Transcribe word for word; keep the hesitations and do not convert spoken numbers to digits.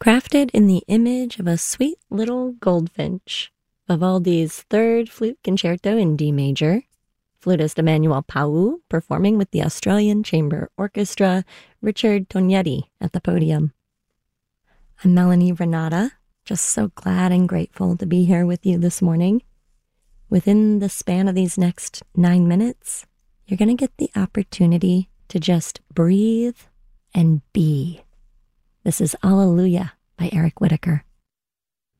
Crafted in the image of a sweet little goldfinch, Vivaldi's third flute concerto in D major, flutist Emmanuel Pau performing with the Australian Chamber Orchestra, Richard Tognetti at the podium. I'm Melanie Renata, just so glad and grateful to be here with you this morning. Within the span of these next nine minutes, you're going to get the opportunity to just breathe and be. This is Alleluia by Eric Whitacre.